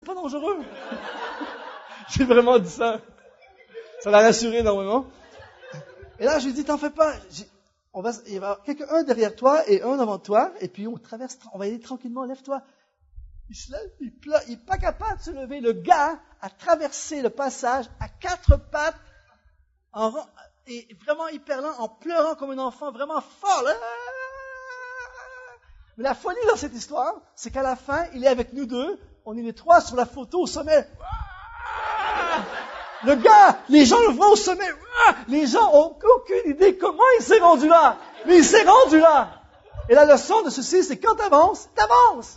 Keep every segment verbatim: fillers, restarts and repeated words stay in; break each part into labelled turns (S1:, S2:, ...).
S1: pas dangereux. J'ai vraiment dit ça. Ça l'a rassuré énormément. Et là, je lui dis, t'en fais pas. J'ai, on va, il va y avoir quelqu'un, un derrière toi et un devant toi, et puis on traverse, on va y aller tranquillement, lève-toi. Il se lève, il pleure, il n'est pas capable de se lever. Le gars a traversé le passage à quatre pattes, en, et vraiment hyper lent, en pleurant comme un enfant, vraiment fort. Mais la folie dans cette histoire, c'est qu'à la fin, il est avec nous deux, on est les trois sur la photo au sommet. Le gars, les gens le voient au sommet. Les gens ont aucune idée comment il s'est rendu là. Mais il s'est rendu là. Et la leçon de ceci, c'est quand t'avances, t'avances.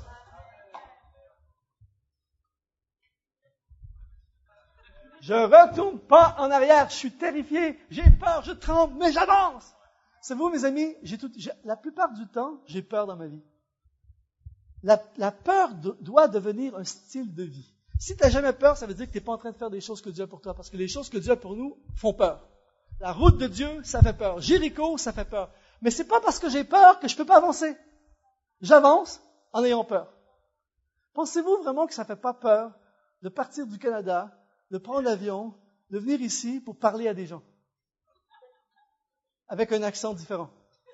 S1: Je retourne pas en arrière. Je suis terrifié. J'ai peur, je tremble, mais j'avance. Savez-vous, mes amis, j'ai tout, j'ai, la plupart du temps, j'ai peur dans ma vie. La, la peur de, doit devenir un style de vie. Si tu n'as jamais peur, ça veut dire que tu n'es pas en train de faire des choses que Dieu a pour toi. Parce que les choses que Dieu a pour nous font peur. La route de Dieu, ça fait peur. Jéricho, ça fait peur. Mais c'est pas parce que j'ai peur que je peux pas avancer. J'avance en ayant peur. Pensez-vous vraiment que ça fait pas peur de partir du Canada, de prendre l'avion, de venir ici pour parler à des gens? Avec un accent différent.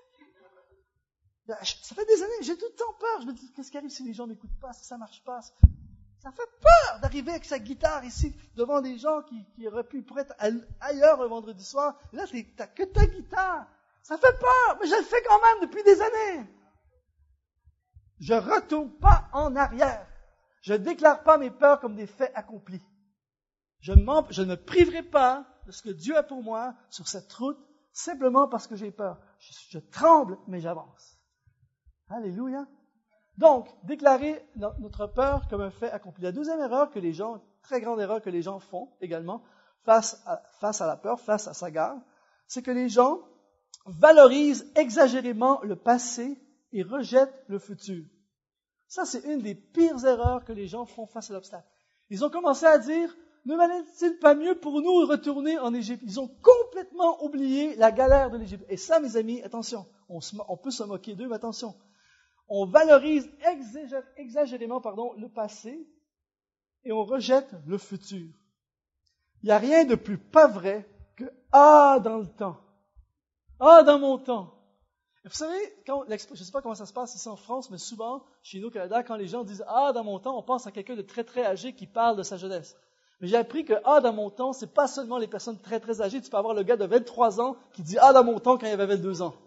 S1: Ça fait des années que j'ai tout le temps peur. Je me dis, qu'est-ce qui arrive si les gens ne m'écoutent pas, si ça ne marche pas? Ça fait peur d'arriver avec sa guitare ici, devant des gens qui, qui auraient pu être ailleurs un vendredi soir. Et là, tu n'as que ta guitare. Ça fait peur, mais je le fais quand même depuis des années. Je ne retourne pas en arrière. Je ne déclare pas mes peurs comme des faits accomplis. Je, je ne me priverai pas de ce que Dieu a pour moi sur cette route, simplement parce que j'ai peur. Je, je tremble, mais j'avance. Alléluia. Donc, déclarer notre peur comme un fait accompli. La deuxième erreur que les gens, très grande erreur que les gens font également, face à, face à la peur, face à Sagar, c'est que les gens valorisent exagérément le passé et rejettent le futur. Ça, c'est une des pires erreurs que les gens font face à l'obstacle. Ils ont commencé à dire, ne valait-il pas mieux pour nous de retourner en Égypte? Ils ont complètement oublié la galère de l'Égypte. Et ça, mes amis, attention, on, se, on peut se moquer d'eux, mais attention. On valorise exagérément pardon, le passé et on rejette le futur. Il n'y a rien de plus pas vrai que « Ah, dans le temps ». « Ah, dans mon temps ». Vous savez, quand, je ne sais pas comment ça se passe ici en France, mais souvent, chez nous au Canada, quand les gens disent « Ah, dans mon temps », on pense à quelqu'un de très très âgé qui parle de sa jeunesse. Mais j'ai appris que « Ah, dans mon temps », c'est pas seulement les personnes très très âgées. Tu peux avoir le gars de vingt-trois ans qui dit « Ah, dans mon temps » quand il avait vingt-deux ans.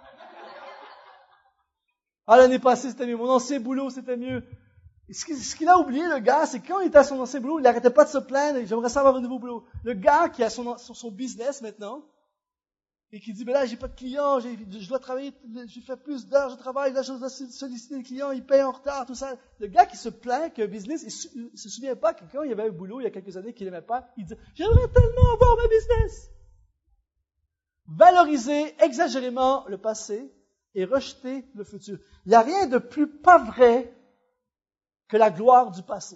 S1: Ah, l'année passée, c'était mieux. Mon ancien boulot, c'était mieux. Et ce qu'il a oublié, le gars, c'est que quand il était à son ancien boulot, il n'arrêtait pas de se plaindre. J'aimerais savoir un nouveau boulot. Le gars qui a son, son business maintenant, et qui dit, ben là, j'ai pas de clients, j'ai, je dois travailler, j'ai fait plus d'heures, je travaille, là, je dois solliciter les clients, ils payent en retard, tout ça. Le gars qui se plaint qu'un business, il ne se souvient pas que quand il y avait un boulot, il y a quelques années qu'il n'aimait pas, il dit, j'aimerais tellement avoir ma business. Valoriser exagérément le passé et rejeter le futur. Il n'y a rien de plus pas vrai que la gloire du passé.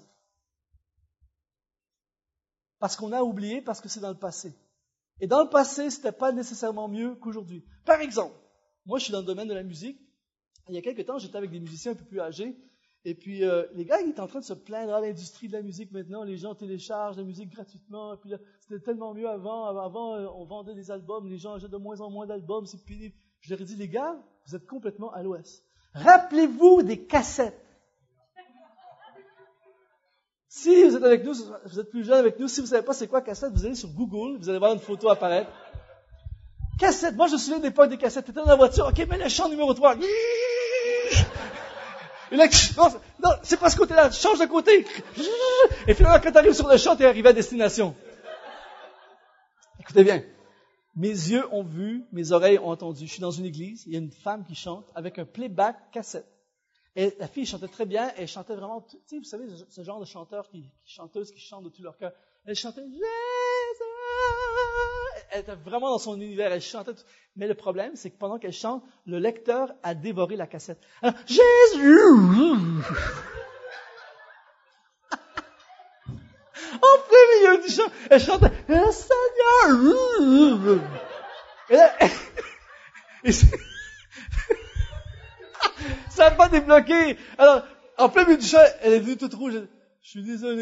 S1: Parce qu'on a oublié, parce que c'est dans le passé. Et dans le passé, c'était pas nécessairement mieux qu'aujourd'hui. Par exemple, moi je suis dans le domaine de la musique. Il y a quelques temps, j'étais avec des musiciens un peu plus âgés. Et puis, euh, les gars, ils étaient en train de se plaindre à l'industrie de la musique maintenant. Les gens téléchargent la musique gratuitement. Et puis là, c'était tellement mieux avant. Avant, euh, on vendait des albums. Les gens achètent de moins en moins d'albums. C'est pénible. Je leur ai dit, les gars, vous êtes complètement à l'ouest. Rappelez-vous des cassettes. Si vous êtes avec nous, vous êtes plus jeune avec nous, si vous ne savez pas c'est quoi cassette, vous allez sur Google, vous allez voir une photo apparaître. Cassette, moi je me souviens de l'époque des cassettes. Tu étais dans la voiture, ok, mets le chant numéro trois. Et là, non, non, c'est pas ce côté-là, change de côté. Et finalement, quand tu arrives sur le chant, tu es arrivé à destination. Écoutez bien. Mes yeux ont vu, mes oreilles ont entendu. Je suis dans une église, il y a une femme qui chante avec un playback cassette. Et la fille chantait très bien, et elle chantait vraiment, tu sais, vous savez, ce genre de chanteur qui, qui chanteuse qui chante de tout leur cœur. Elle chantait Jésus. Elle était vraiment dans son univers, elle chantait. Tout. Mais le problème, c'est que pendant qu'elle chante, le lecteur a dévoré la cassette. Alors, Jésus. En plein milieu du chant, elle chantait le Seigneur. Et là, et ça n'a pas débloqué. Alors, en plein milieu du chant, elle est venue toute rouge. Je suis désolé.